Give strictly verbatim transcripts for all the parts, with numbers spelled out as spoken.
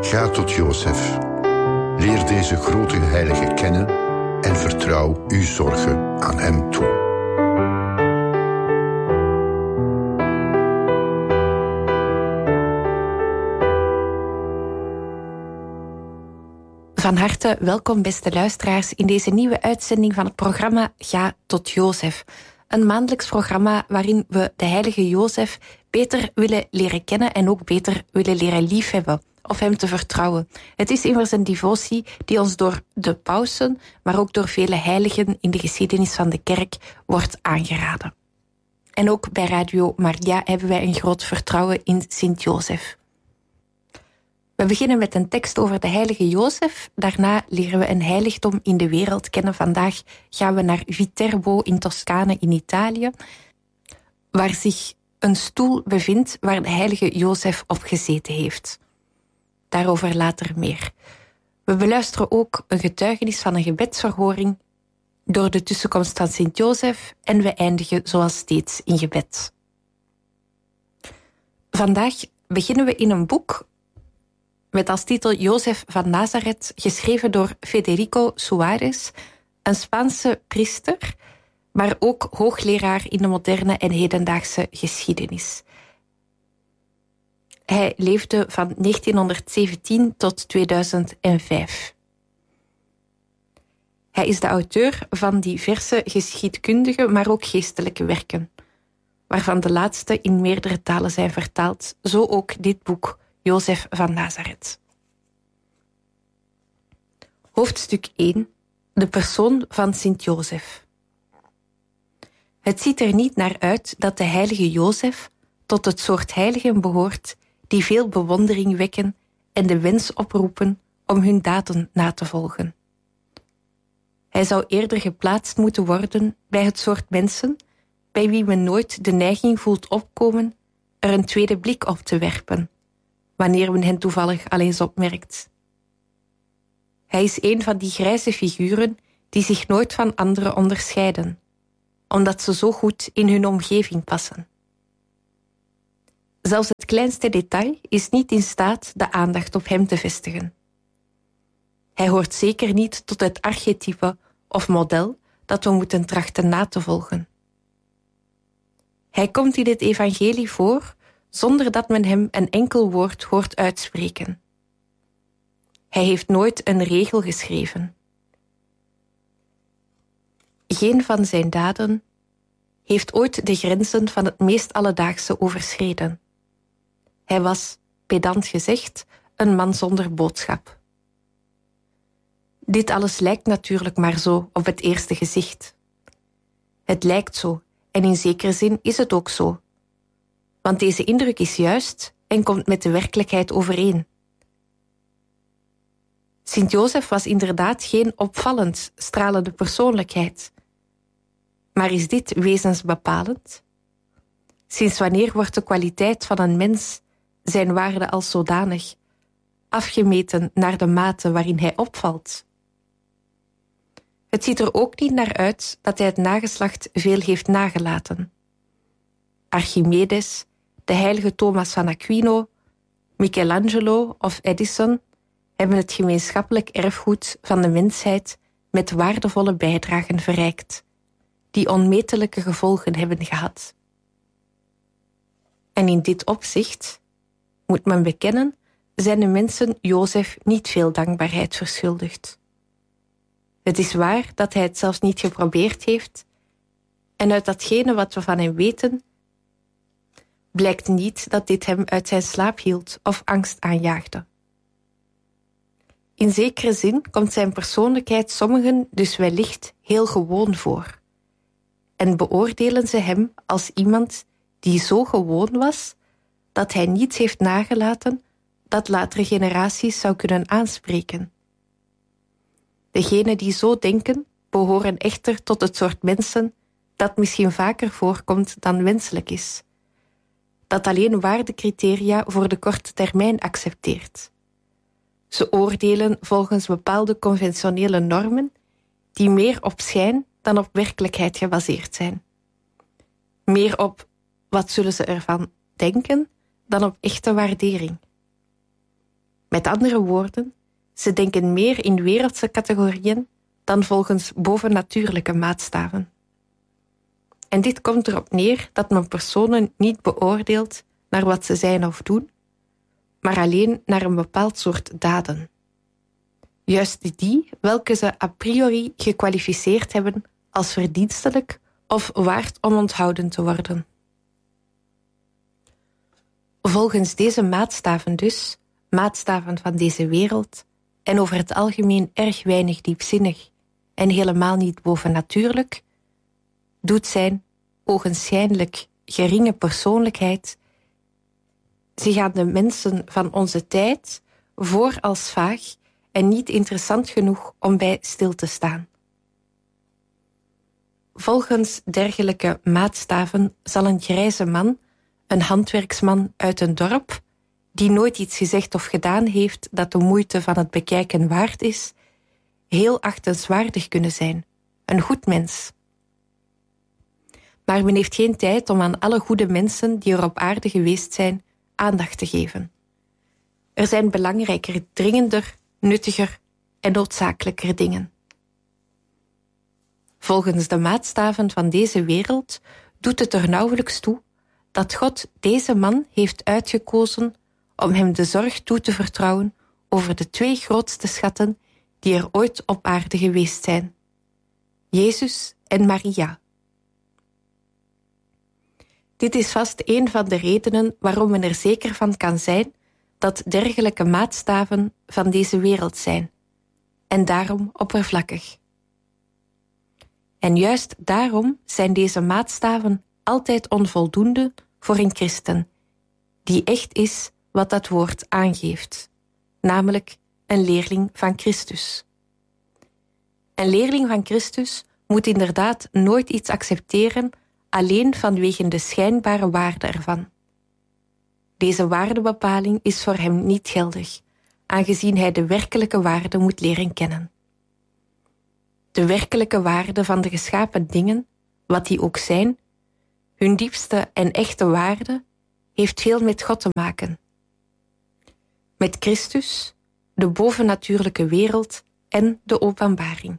Ga tot Jozef. Leer deze grote heilige kennen en vertrouw uw zorgen aan hem toe. Van harte welkom, beste luisteraars, in deze nieuwe uitzending van het programma Ga tot Jozef. Een maandelijks programma waarin we de heilige Jozef beter willen leren kennen en ook beter willen leren liefhebben, of hem te vertrouwen. Het is immers een devotie die ons door de pausen, maar ook door vele heiligen in de geschiedenis van de kerk wordt aangeraden. En ook bij Radio Maria hebben wij een groot vertrouwen in Sint Jozef. We beginnen met een tekst over de heilige Jozef. Daarna leren we een heiligdom in de wereld kennen. Vandaag gaan we naar Viterbo in Toscane in Italië, waar zich een stoel bevindt waar de heilige Jozef op gezeten heeft. Daarover later meer. We beluisteren ook een getuigenis van een gebedsverhoring door de tussenkomst van Sint Jozef en we eindigen zoals steeds in gebed. Vandaag beginnen we in een boek met als titel Jozef van Nazareth, geschreven door Federico Suárez, een Spaanse priester, maar ook hoogleraar in de moderne en hedendaagse geschiedenis. Hij leefde van negentienhonderdzeventien tot tweeduizend vijf. Hij is de auteur van diverse geschiedkundige, maar ook geestelijke werken, waarvan de laatste in meerdere talen zijn vertaald, zo ook dit boek, Jozef van Nazareth. Hoofdstuk één. De persoon van Sint Jozef. Het ziet er niet naar uit dat de heilige Jozef tot het soort heiligen behoort die veel bewondering wekken en de wens oproepen om hun daden na te volgen. Hij zou eerder geplaatst moeten worden bij het soort mensen bij wie men nooit de neiging voelt opkomen er een tweede blik op te werpen, wanneer men hen toevallig al eens opmerkt. Hij is een van die grijze figuren die zich nooit van anderen onderscheiden, omdat ze zo goed in hun omgeving passen. Zelfs het kleinste detail is niet in staat de aandacht op hem te vestigen. Hij hoort zeker niet tot het archetype of model dat we moeten trachten na te volgen. Hij komt in het evangelie voor zonder dat men hem een enkel woord hoort uitspreken. Hij heeft nooit een regel geschreven. Geen van zijn daden heeft ooit de grenzen van het meest alledaagse overschreden. Hij was, pedant gezegd, een man zonder boodschap. Dit alles lijkt natuurlijk maar zo op het eerste gezicht. Het lijkt zo, en in zekere zin is het ook zo. Want deze indruk is juist en komt met de werkelijkheid overeen. Sint Jozef was inderdaad geen opvallend stralende persoonlijkheid. Maar is dit wezensbepalend? Sinds wanneer wordt de kwaliteit van een mens, zijn waarde als zodanig, afgemeten naar de mate waarin hij opvalt? Het ziet er ook niet naar uit dat hij het nageslacht veel heeft nagelaten. Archimedes, de heilige Thomas van Aquino, Michelangelo of Edison hebben het gemeenschappelijk erfgoed van de mensheid met waardevolle bijdragen verrijkt, die onmetelijke gevolgen hebben gehad. En in dit opzicht, moet men bekennen, zijn de mensen Jozef niet veel dankbaarheid verschuldigd. Het is waar dat hij het zelfs niet geprobeerd heeft, en uit datgene wat we van hem weten, blijkt niet dat dit hem uit zijn slaap hield of angst aanjaagde. In zekere zin komt zijn persoonlijkheid sommigen dus wellicht heel gewoon voor, en beoordelen ze hem als iemand die zo gewoon was dat hij niets heeft nagelaten dat latere generaties zou kunnen aanspreken. Degenen die zo denken, behoren echter tot het soort mensen dat misschien vaker voorkomt dan wenselijk is, dat alleen waardecriteria voor de korte termijn accepteert. Ze oordelen volgens bepaalde conventionele normen die meer op schijn dan op werkelijkheid gebaseerd zijn. Meer op wat zullen ze ervan denken dan op echte waardering. Met andere woorden, ze denken meer in wereldse categorieën dan volgens bovennatuurlijke maatstaven. En dit komt erop neer dat men personen niet beoordeelt naar wat ze zijn of doen, maar alleen naar een bepaald soort daden. Juist die welke ze a priori gekwalificeerd hebben als verdienstelijk of waard om onthouden te worden. Volgens deze maatstaven dus, maatstaven van deze wereld, en over het algemeen erg weinig diepzinnig en helemaal niet bovennatuurlijk, doet zijn ogenschijnlijk geringe persoonlijkheid zich aan de mensen van onze tijd voor als vaag en niet interessant genoeg om bij stil te staan. Volgens dergelijke maatstaven zal een grijze man, een handwerksman uit een dorp, die nooit iets gezegd of gedaan heeft dat de moeite van het bekijken waard is, heel achtenswaardig kunnen zijn, een goed mens. Maar men heeft geen tijd om aan alle goede mensen die er op aarde geweest zijn, aandacht te geven. Er zijn belangrijker, dringender, nuttiger en noodzakelijker dingen. Volgens de maatstaven van deze wereld doet het er nauwelijks toe dat God deze man heeft uitgekozen om hem de zorg toe te vertrouwen over de twee grootste schatten die er ooit op aarde geweest zijn: Jezus en Maria. Dit is vast een van de redenen waarom men er zeker van kan zijn dat dergelijke maatstaven van deze wereld zijn, en daarom oppervlakkig. En juist daarom zijn deze maatstaven altijd onvoldoende voor een christen, die echt is wat dat woord aangeeft, namelijk een leerling van Christus. Een leerling van Christus moet inderdaad nooit iets accepteren alleen vanwege de schijnbare waarde ervan. Deze waardebepaling is voor hem niet geldig, aangezien hij de werkelijke waarde moet leren kennen. De werkelijke waarde van de geschapen dingen, wat die ook zijn, hun diepste en echte waarde, heeft veel met God te maken. Met Christus, de bovennatuurlijke wereld en de openbaring.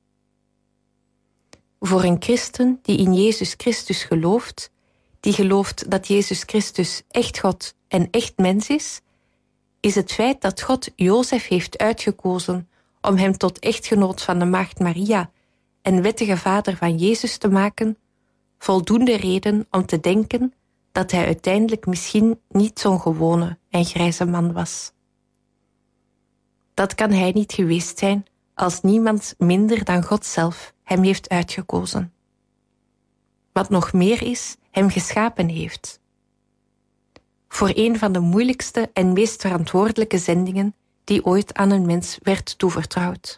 Voor een christen die in Jezus Christus gelooft, die gelooft dat Jezus Christus echt God en echt mens is, is het feit dat God Jozef heeft uitgekozen om hem tot echtgenoot van de maagd Maria en wettige vader van Jezus te maken, voldoende reden om te denken dat hij uiteindelijk misschien niet zo'n gewone en grijze man was. Dat kan hij niet geweest zijn als niemand minder dan God zelf hem heeft uitgekozen. Wat nog meer is, hem geschapen heeft. Voor een van de moeilijkste en meest verantwoordelijke zendingen die ooit aan een mens werd toevertrouwd.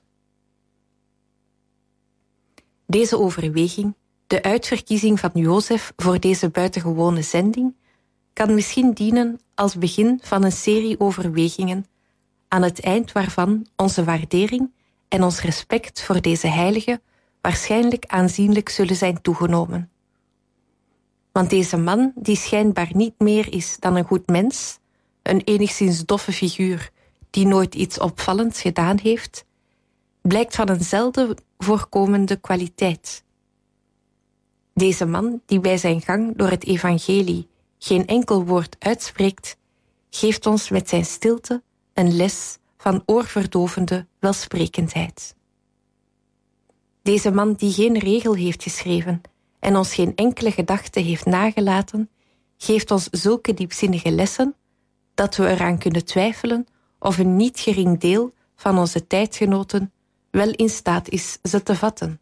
Deze overweging, de uitverkiezing van Jozef voor deze buitengewone zending, kan misschien dienen als begin van een serie overwegingen, aan het eind waarvan onze waardering en ons respect voor deze heilige waarschijnlijk aanzienlijk zullen zijn toegenomen. Want deze man, die schijnbaar niet meer is dan een goed mens, een enigszins doffe figuur die nooit iets opvallends gedaan heeft, blijkt van een zelden voorkomende kwaliteit. Deze man, die bij zijn gang door het evangelie geen enkel woord uitspreekt, geeft ons met zijn stilte een les van oorverdovende welsprekendheid. Deze man die geen regel heeft geschreven en ons geen enkele gedachte heeft nagelaten, geeft ons zulke diepzinnige lessen dat we eraan kunnen twijfelen of een niet gering deel van onze tijdgenoten wel in staat is ze te vatten.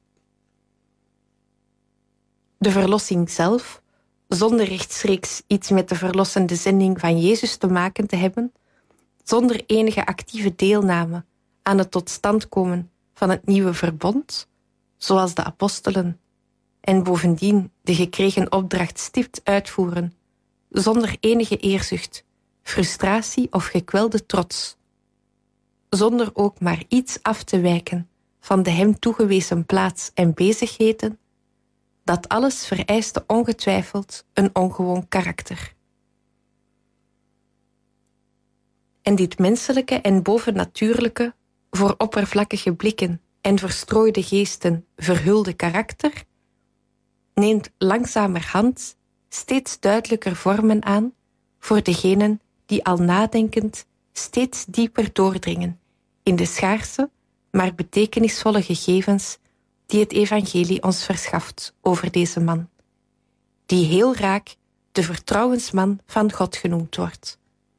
De verlossing zelf, zonder rechtstreeks iets met de verlossende zending van Jezus te maken te hebben, zonder enige actieve deelname aan het tot stand komen van het nieuwe verbond, zoals de apostelen, en bovendien de gekregen opdracht stipt uitvoeren, zonder enige eerzucht, frustratie of gekwelde trots, zonder ook maar iets af te wijken van de hem toegewezen plaats en bezigheden, dat alles vereiste ongetwijfeld een ongewoon karakter. En dit menselijke en bovennatuurlijke, voor oppervlakkige blikken en verstrooide geesten verhulde karakter, neemt langzamerhand steeds duidelijker vormen aan voor degenen die al nadenkend steeds dieper doordringen in de schaarse, maar betekenisvolle gegevens die het evangelie ons verschaft over deze man, die heel raak de vertrouwensman van God genoemd wordt.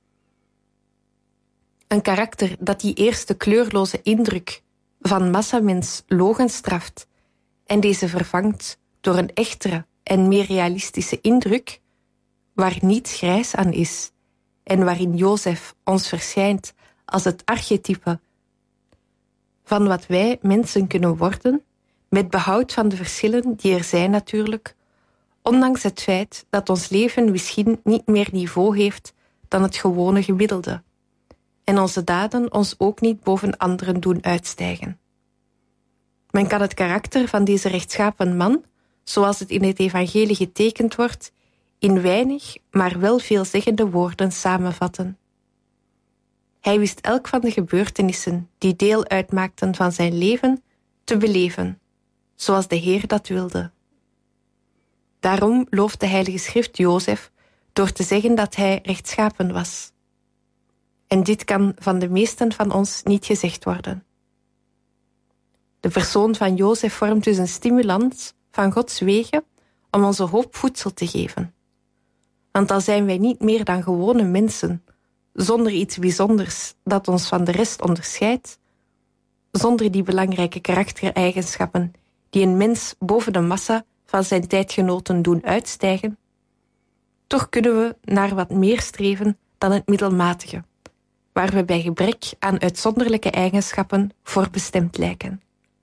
Een karakter dat die eerste kleurloze indruk van massamens logenstraft en deze vervangt door een echtere en meer realistische indruk, waar niets grijs aan is en waarin Jozef ons verschijnt als het archetype van wat wij mensen kunnen worden, met behoud van de verschillen die er zijn natuurlijk, ondanks het feit dat ons leven misschien niet meer niveau heeft dan het gewone gemiddelde en onze daden ons ook niet boven anderen doen uitstijgen. Men kan het karakter van deze rechtschapen man, zoals het in het evangelie getekend wordt, in weinig, maar wel veelzeggende woorden samenvatten. Hij wist elk van de gebeurtenissen die deel uitmaakten van zijn leven te beleven, zoals de Heer dat wilde. Daarom looft de Heilige Schrift Jozef door te zeggen dat hij rechtschapen was. En dit kan van de meesten van ons niet gezegd worden. De persoon van Jozef vormt dus een stimulans van Gods wegen om onze hoop voedsel te geven. Want dan zijn wij niet meer dan gewone mensen, zonder iets bijzonders dat ons van de rest onderscheidt, zonder die belangrijke karaktereigenschappen die een mens boven de massa van zijn tijdgenoten doen uitstijgen. Toch kunnen we naar wat meer streven dan het middelmatige, waar we bij gebrek aan uitzonderlijke eigenschappen voor bestemd lijken.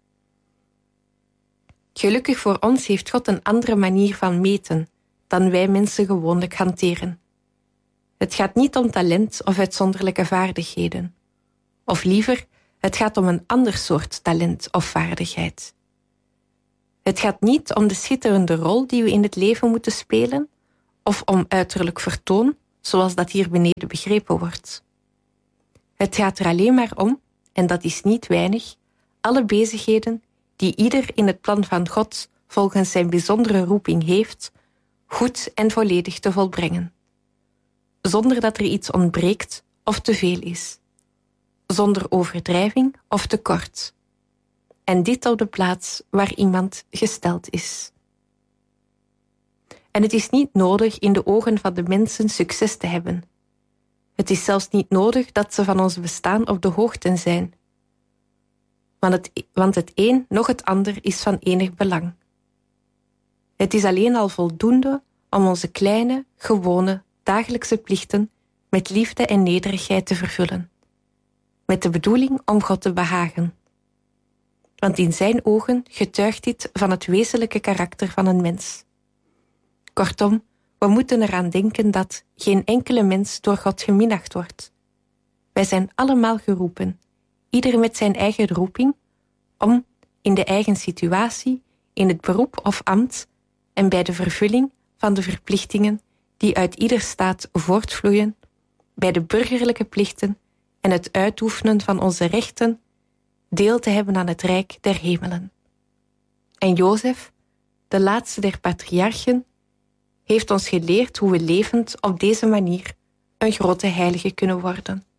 Gelukkig voor ons heeft God een andere manier van meten dan wij mensen gewoonlijk hanteren. Het gaat niet om talent of uitzonderlijke vaardigheden. Of liever, het gaat om een ander soort talent of vaardigheid. Het gaat niet om de schitterende rol die we in het leven moeten spelen, of om uiterlijk vertoon, zoals dat hier beneden begrepen wordt. Het gaat er alleen maar om, en dat is niet weinig, alle bezigheden die ieder in het plan van God volgens zijn bijzondere roeping heeft, goed en volledig te volbrengen. Zonder dat er iets ontbreekt of te veel is. Zonder overdrijving of tekort. En dit op de plaats waar iemand gesteld is. En het is niet nodig in de ogen van de mensen succes te hebben. Het is zelfs niet nodig dat ze van ons bestaan op de hoogte zijn. Want het, want het een noch het ander is van enig belang. Het is alleen al voldoende om onze kleine, gewone, dagelijkse plichten met liefde en nederigheid te vervullen. Met de bedoeling om God te behagen. Want in zijn ogen getuigt dit van het wezenlijke karakter van een mens. Kortom, we moeten eraan denken dat geen enkele mens door God geminacht wordt. Wij zijn allemaal geroepen, ieder met zijn eigen roeping, om in de eigen situatie, in het beroep of ambt en bij de vervulling van de verplichtingen die uit ieder staat voortvloeien, bij de burgerlijke plichten en het uitoefenen van onze rechten, deel te hebben aan het rijk der hemelen. En Jozef, de laatste der patriarchen, heeft ons geleerd hoe we levend op deze manier een grote heilige kunnen worden.